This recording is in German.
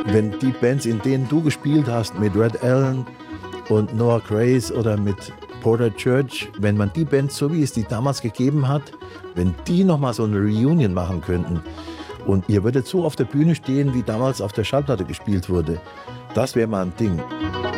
wenn die Bands, in denen du gespielt hast, mit Red Allen und Noah Grace oder mit Porter Church, wenn man die Bands, so wie es die damals gegeben hat, wenn die nochmal so eine Reunion machen könnten und ihr würdet so auf der Bühne stehen, wie damals auf der Schallplatte gespielt wurde, das wäre mal ein Ding.